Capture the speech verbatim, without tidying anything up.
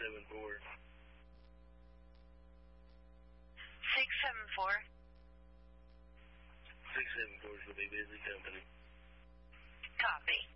seven four. six seven four. six seven four is the Big Busy Company. Copy.